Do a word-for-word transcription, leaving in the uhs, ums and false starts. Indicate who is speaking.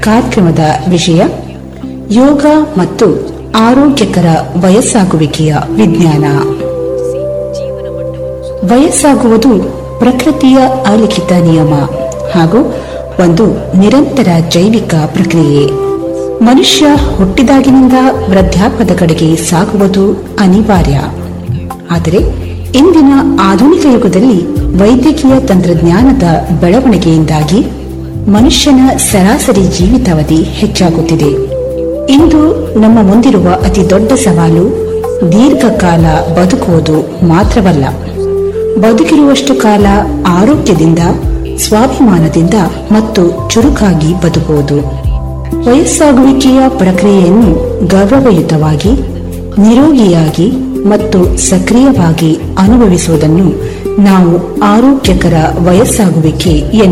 Speaker 1: ಕಾರ್ಯಕ್ರಮದ ವಿಷಯ ಯೋಗ ಮತ್ತು ಆರೋಗ್ಯಕರ ವಯಸ್ಸಾಗುವಿಕೆಯ ವಿಜ್ಞಾನ. ವಯಸ್ಸಾಗುವುದು ಪ್ರಕೃತಿಯ ಅಲಿಖಿತ ನಿಯಮ ಹಾಗೂ ಒಂದು ನಿರಂತರ ಜೈವಿಕ ಪ್ರಕ್ರಿಯೆ. ಮನುಷ್ಯ ಹುಟ್ಟಿದಾಗಿನಿಂದ ವೃದ್ಧಾಪ್ಯದ ಕಡೆಗೆ ಸಾಗುವುದು ಅನಿವಾರ್ಯ. ಆದರೆ ಇಂದಿನ ಆಧುನಿಕ ಯುಗದಲ್ಲಿ ವೈದ್ಯಕೀಯ ತಂತ್ರಜ್ಞಾನದ ಬೆಳವಣಿಗೆಯಿಂದಾಗಿ ಮನುಷ್ಯನ ಸರಾಸರಿ ಜೀವಿತಾವಧಿ ಹೆಚ್ಚಾಗುತ್ತಿದೆ. ಇಂದು ನಮ್ಮ ಮುಂದಿರುವ ಅತಿ ದೊಡ್ಡ ಸವಾಲು ದೀರ್ಘಕಾಲ ಬದುಕುವುದು ಮಾತ್ರವಲ್ಲ, ಬದುಕಿರುವಷ್ಟು ಕಾಲ ಆರೋಗ್ಯದಿಂದ, ಸ್ವಾಭಿಮಾನದಿಂದ ಮತ್ತು ಚುರುಕಾಗಿ ಬದುಕುವುದು. ವಯಸ್ಸಾಗುವಿಕೆಯ ಪ್ರಕ್ರಿಯೆಯನ್ನು ಗೌರವಯುತವಾಗಿ, ನಿರೋಗಿಯಾಗಿ ಮತ್ತು ಸಕ್ರಿಯವಾಗಿ ಅನುಭವಿಸುವುದನ್ನು ನಾವು ಆರೋಗ್ಯಕರ ವಯಸ್ಸಾಗುವಿಕೆ ಎನ್ನುತ್ತೇವೆ.